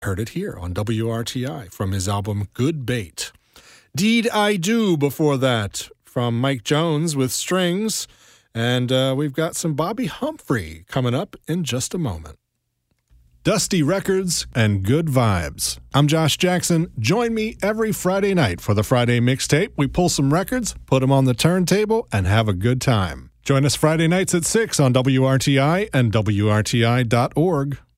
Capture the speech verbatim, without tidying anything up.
Heard it here on W R T I from his album Good Bait. Deed I Do before that from Mike Jones with Strings. And uh, we've got some Bobby Humphrey coming up in just a moment. Dusty Records and Good Vibes. I'm Josh Jackson. Join me every Friday night for the Friday Mixtape. We pull some records, put them on the turntable, and have a good time. Join us Friday nights at six on W R T I and W R T I dot org.